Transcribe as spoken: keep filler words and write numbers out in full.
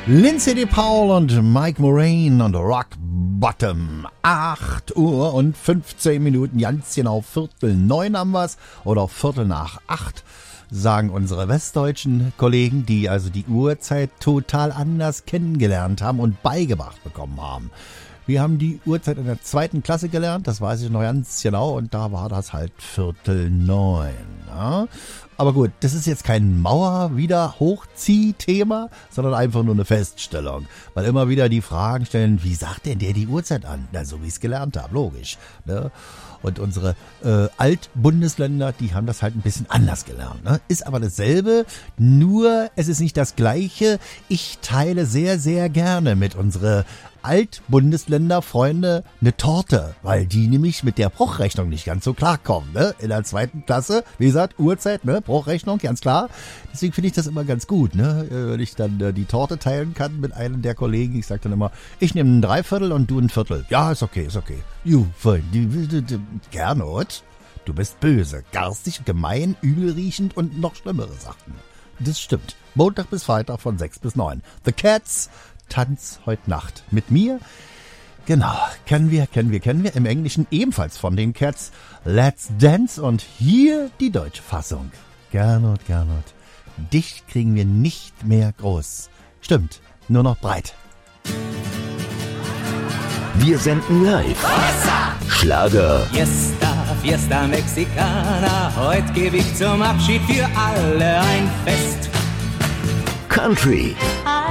Lindsay DePaul und Mike Moraine und Rock Bottom. acht Uhr und fünfzehn Minuten, ganz genau Viertel neun haben wir's oder Viertel nach acht, sagen unsere westdeutschen Kollegen, die also die Uhrzeit total anders kennengelernt haben und beigebracht bekommen haben. Wir haben die Uhrzeit in der zweiten Klasse gelernt, das weiß ich noch ganz genau, und da war das halt Viertel neun. Ja? Aber gut, das ist jetzt kein Mauer-Wieder-Hochzieh-Thema, sondern einfach nur eine Feststellung. Weil immer wieder die Fragen stellen, wie sagt denn der die Uhrzeit an? Na, so wie ich es gelernt habe, logisch. Ne? Und unsere äh, Altbundesländer, die haben das halt ein bisschen anders gelernt. Ne? Ist aber dasselbe, nur es ist nicht das Gleiche. Ich teile sehr, sehr gerne mit unsere Altbundesländer-Freunde eine Torte, weil die nämlich mit der Bruchrechnung nicht ganz so klarkommen. Ne? In der zweiten Klasse, wie gesagt, Uhrzeit, ne? Bruchrechnung, ganz klar. Deswegen finde ich das immer ganz gut, ne? Wenn ich dann äh, die Torte teilen kann mit einem der Kollegen. Ich sage dann immer, ich nehme ein Dreiviertel und du ein Viertel. Ja, ist okay, ist okay. Ju, fein. Gernot, du bist böse, garstig, gemein, übelriechend und noch schlimmere Sachen. Das stimmt. Montag bis Freitag von sechs bis neun. The Cats, Tanz heute Nacht. Mit mir, genau, kennen wir, kennen wir, kennen wir. Im Englischen ebenfalls von den Cats, Let's Dance, und hier die deutsche Fassung. Gernot, Gernot, dich kriegen wir nicht mehr groß. Stimmt, nur noch breit. Wir senden live. Schlager. Fiesta, Fiesta Mexicana, heute gebe ich zum Abschied für alle ein Fest. Country.